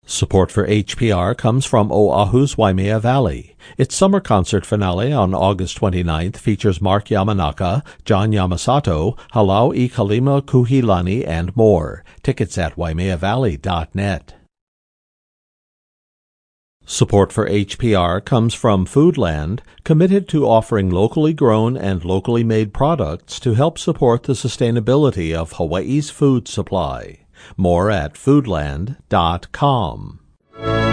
Support for HPR comes from Oahu's Waimea Valley. Its summer concert finale on August 29th features Mark Yamanaka, John Yamasato, Halau I Kalima Kuhilani, and more. Tickets at waimeavalley.net. Support for HPR comes from Foodland, committed to offering locally grown and locally made products to help support the sustainability of Hawaii's food supply. More at foodland.com.